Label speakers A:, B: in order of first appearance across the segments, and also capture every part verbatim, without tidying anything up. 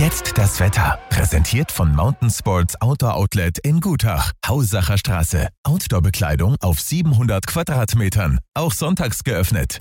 A: Jetzt das Wetter. Präsentiert von Mountain Sports Outdoor Outlet in Gutach. Hausacher Straße. Outdoor-Bekleidung auf siebenhundert Quadratmetern. Auch sonntags geöffnet.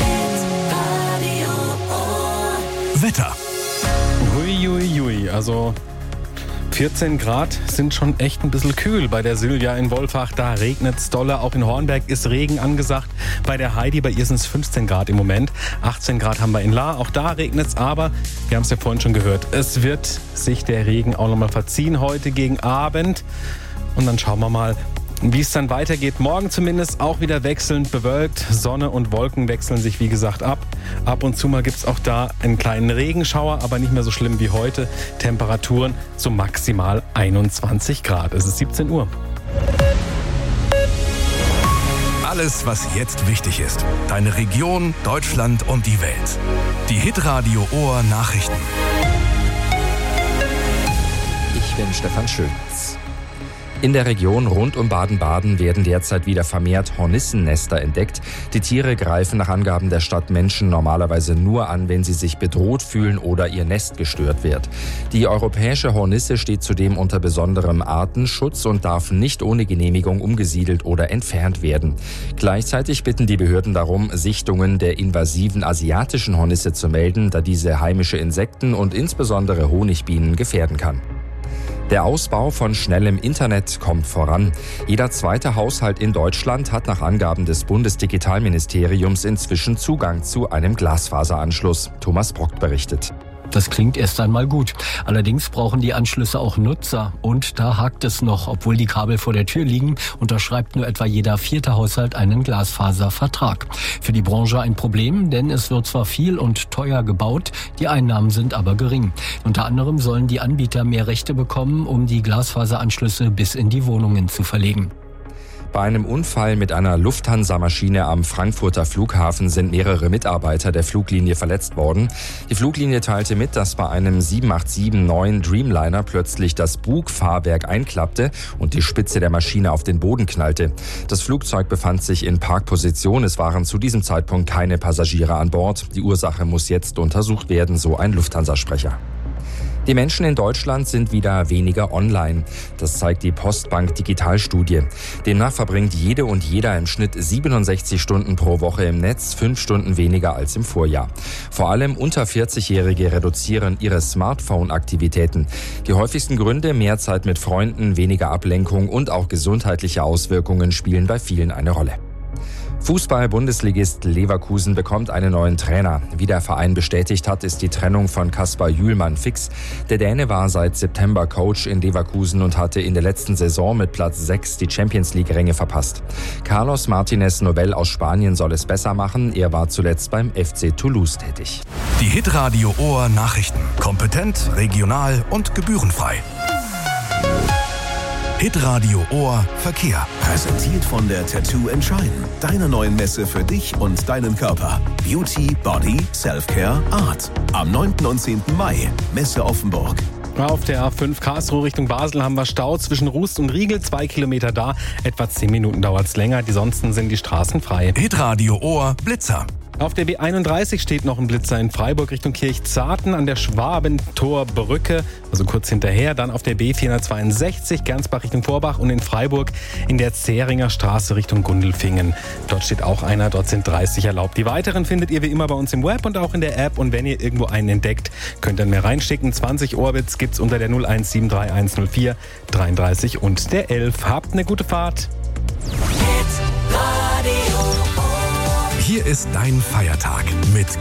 A: Wetter.
B: Huiuiui, also vierzehn Grad sind schon echt ein bisschen kühl bei der Silja in Wolfach. Da regnet es dolle. Auch in Hornberg ist Regen angesagt. Bei der Heidi, bei ihr sind es fünfzehn Grad im Moment. achtzehn Grad haben wir in Lahr. Auch da regnet es, aber wir haben es ja vorhin schon gehört. Es wird sich der Regen auch nochmal verziehen heute gegen Abend. Und dann schauen wir mal, wie es dann weitergeht. Morgen zumindest auch wieder wechselnd bewölkt. Sonne und Wolken wechseln sich wie gesagt ab. Ab und zu mal gibt es auch da einen kleinen Regenschauer, aber nicht mehr so schlimm wie heute. Temperaturen so maximal einundzwanzig Grad. Es ist siebzehn Uhr.
A: Alles, was jetzt wichtig ist. Deine Region, Deutschland und die Welt. Die Hitradio Ohr Nachrichten.
C: Ich bin Stefan Schönitz. In der Region rund um Baden-Baden werden derzeit wieder vermehrt Hornissennester entdeckt. Die Tiere greifen nach Angaben der Stadt Menschen normalerweise nur an, wenn sie sich bedroht fühlen oder ihr Nest gestört wird. Die europäische Hornisse steht zudem unter besonderem Artenschutz und darf nicht ohne Genehmigung umgesiedelt oder entfernt werden. Gleichzeitig bitten die Behörden darum, Sichtungen der invasiven asiatischen Hornisse zu melden, da diese heimische Insekten und insbesondere Honigbienen gefährden kann. Der Ausbau von schnellem Internet kommt voran. Jeder zweite Haushalt in Deutschland hat nach Angaben des Bundesdigitalministeriums inzwischen Zugang zu einem Glasfaseranschluss. Thomas Brock berichtet.
D: Das klingt erst einmal gut. Allerdings brauchen die Anschlüsse auch Nutzer. Und da hakt es noch. Obwohl die Kabel vor der Tür liegen, unterschreibt nur etwa jeder vierte Haushalt einen Glasfaservertrag. Für die Branche ein Problem, denn es wird zwar viel und teuer gebaut, die Einnahmen sind aber gering. Unter anderem sollen die Anbieter mehr Rechte bekommen, um die Glasfaseranschlüsse bis in die Wohnungen zu verlegen.
C: Bei einem Unfall mit einer Lufthansa-Maschine am Frankfurter Flughafen sind mehrere Mitarbeiter der Fluglinie verletzt worden. Die Fluglinie teilte mit, dass bei einem sieben acht sieben neun Dreamliner plötzlich das Bugfahrwerk einklappte und die Spitze der Maschine auf den Boden knallte. Das Flugzeug befand sich in Parkposition. Es waren zu diesem Zeitpunkt keine Passagiere an Bord. Die Ursache muss jetzt untersucht werden, so ein Lufthansa-Sprecher. Die Menschen in Deutschland sind wieder weniger online. Das zeigt die Postbank Digitalstudie. Demnach verbringt jede und jeder im Schnitt siebenundsechzig Stunden pro Woche im Netz, fünf Stunden weniger als im Vorjahr. Vor allem unter vierzig-Jährige reduzieren ihre Smartphone-Aktivitäten. Die häufigsten Gründe: mehr Zeit mit Freunden, weniger Ablenkung und auch gesundheitliche Auswirkungen spielen bei vielen eine Rolle. Fußball-Bundesligist Leverkusen bekommt einen neuen Trainer. Wie der Verein bestätigt hat, ist die Trennung von Kaspar Jühlmann fix. Der Däne war seit September Coach in Leverkusen und hatte in der letzten Saison mit Platz sechs die Champions-League-Ränge verpasst. Carlos Martinez Novell aus Spanien soll es besser machen. Er war zuletzt beim F C Toulouse tätig.
A: Die Hitradio Ohr Nachrichten. Kompetent, regional und gebührenfrei. Hitradio Ohr Verkehr. Präsentiert von der Tattoo Shine. Deiner neuen Messe für dich und deinen Körper. Beauty, Body, Self-Care, Art. Am neunten und zehnten Mai. Messe Offenburg.
B: Auf der A fünf Karlsruhe Richtung Basel haben wir Stau zwischen Rust und Riegel. Zwei Kilometer da. Etwa zehn Minuten dauert es länger. Ansonsten sind die Straßen frei.
A: Hitradio Ohr Blitzer.
B: Auf der B einunddreißig steht noch ein Blitzer in Freiburg Richtung Kirchzarten an der Schwabentorbrücke, also kurz hinterher. Dann auf der B vierhundertzweiundsechzig Gernsbach Richtung Vorbach und in Freiburg in der Zähringer Straße Richtung Gundelfingen. Dort steht auch einer, dort sind dreißig erlaubt. Die weiteren findet ihr wie immer bei uns im Web und auch in der App. Und wenn ihr irgendwo einen entdeckt, könnt ihr mehr reinschicken. zwanzig Orbits gibt's unter der null eins sieben drei eins null vier dreiunddreißig und der elf. Habt eine gute Fahrt.
A: Hier ist dein Feiertag mit